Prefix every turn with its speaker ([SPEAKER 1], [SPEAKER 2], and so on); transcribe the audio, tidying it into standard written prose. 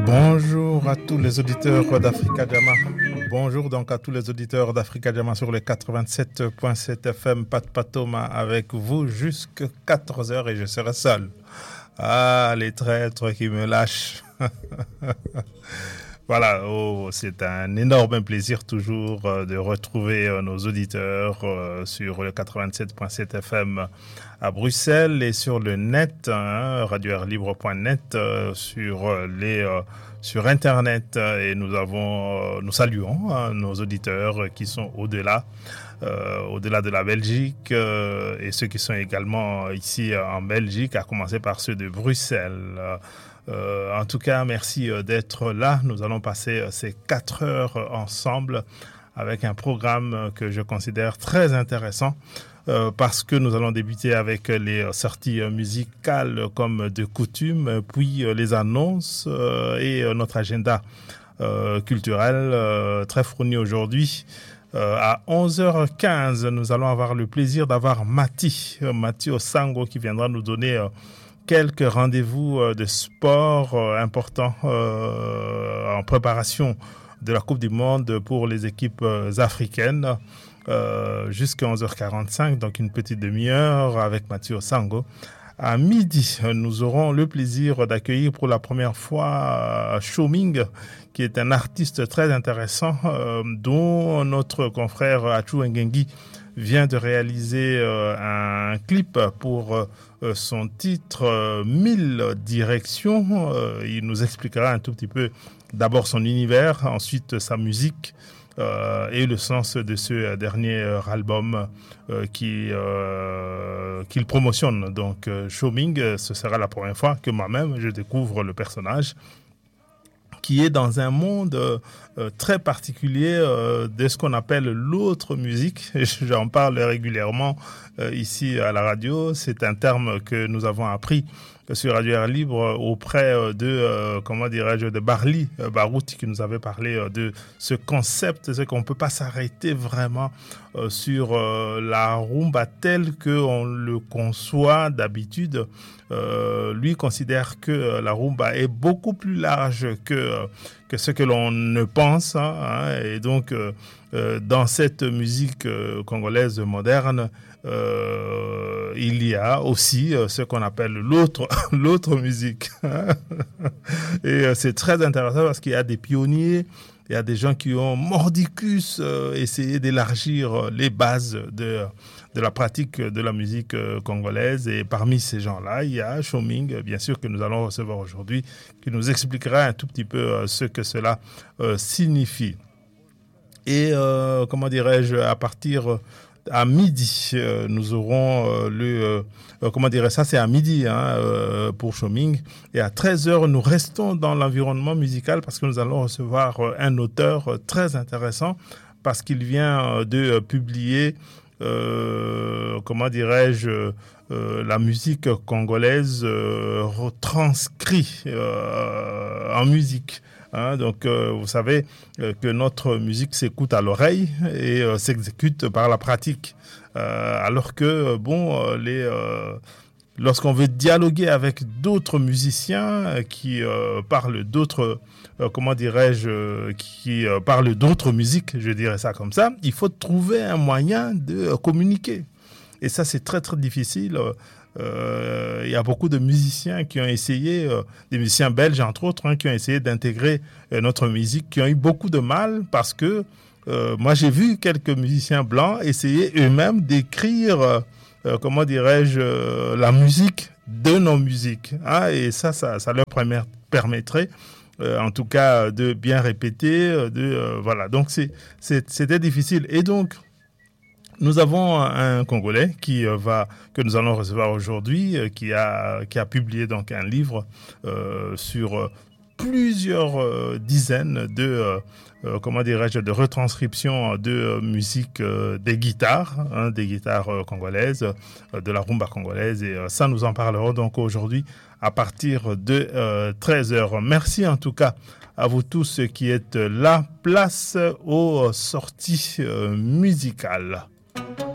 [SPEAKER 1] Bonjour à tous les auditeurs d'Africa Jama. Bonjour donc à tous les auditeurs d'Africa Jama sur les 87.7 FM. Pat Patoma avec vous jusqu'à 4h et je serai seul. Ah, les traîtres qui me lâchent. Voilà, c'est un énorme plaisir toujours de retrouver nos auditeurs sur le 87.7 FM à Bruxelles et sur le net, radioairlibre.net, sur Internet. Et nous saluons nos auditeurs qui sont au-delà de la Belgique et ceux qui sont également ici en Belgique, à commencer par ceux de Bruxelles. En tout cas, merci d'être là. Nous allons passer ces 4 heures ensemble avec un programme que je considère très intéressant parce que nous allons débuter avec les sorties musicales comme de coutume, puis les annonces et notre agenda culturel très fourni aujourd'hui. À 11h15, nous allons avoir le plaisir d'avoir Mati Osango qui viendra nous donner quelques rendez-vous de sport importants en préparation de la Coupe du Monde pour les équipes africaines jusqu'à 11h45, donc une petite demi-heure avec Mathieu Sango. À midi, nous aurons le plaisir d'accueillir pour la première fois Shoming, qui est un artiste très intéressant dont notre confrère Achou Ngengi vient de réaliser un clip pour son titre 1000 directions. Il nous expliquera un tout petit peu d'abord son univers, ensuite sa musique et le sens de ce dernier album qu'il promotionne. Donc Shoming, ce sera la première fois que moi-même je découvre le personnage qui est dans un monde très particulier de ce qu'on appelle l'autre musique. J'en parle régulièrement ici à la radio. C'est un terme que nous avons appris sur Radio Air Libre auprès de Barli Barout qui nous avait parlé de ce concept, c'est qu'on ne peut pas s'arrêter vraiment sur la rumba telle qu'on le conçoit d'habitude. Lui considère que la rumba est beaucoup plus large que ce que l'on ne pense, et donc dans cette musique congolaise moderne, il y a aussi ce qu'on appelle l'autre musique. Et c'est très intéressant parce qu'il y a des pionniers, il y a des gens qui ont mordicus essayé d'élargir les bases de la pratique de la musique congolaise. Et parmi ces gens-là, il y a Shoming, bien sûr, que nous allons recevoir aujourd'hui, qui nous expliquera un tout petit peu ce que cela signifie. Et à midi, nous aurons c'est à midi pour Shoming. Et à 13h, nous restons dans l'environnement musical parce que nous allons recevoir un auteur très intéressant parce qu'il vient de publier la musique congolaise retranscrit en musique. Donc, vous savez que notre musique s'écoute à l'oreille et s'exécute par la pratique. Alors que, lorsqu'on veut dialoguer avec d'autres musiciens qui parlent d'autres, qui parlent d'autres musiques, je dirais ça comme ça, il faut trouver un moyen de communiquer. Et ça, c'est très, très difficile. Il y a beaucoup de musiciens qui ont essayé, des musiciens belges entre autres, qui ont essayé d'intégrer notre musique, qui ont eu beaucoup de mal parce que moi j'ai vu quelques musiciens blancs essayer eux-mêmes d'écrire, la musique de nos musiques. Et ça leur permettrait, en tout cas, de bien répéter, voilà. Donc c'était difficile. Et donc nous avons un Congolais que nous allons recevoir aujourd'hui, qui a publié donc un livre sur plusieurs dizaines de retranscriptions de musique des guitares congolaises, de la rumba congolaise. Et ça, nous en parlerons donc aujourd'hui à partir de 13h. Merci en tout cas à vous tous qui êtes là. Place aux sorties musicales.